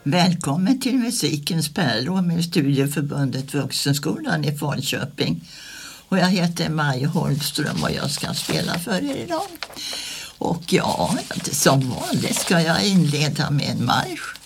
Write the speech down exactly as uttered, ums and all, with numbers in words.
Välkommen till Musikens pärlor med Studieförbundet Vuxenskolan i Falköping. Och jag heter Maj Holmström och jag ska spela för er idag. Och ja, som vanligt ska jag inleda med en marsch.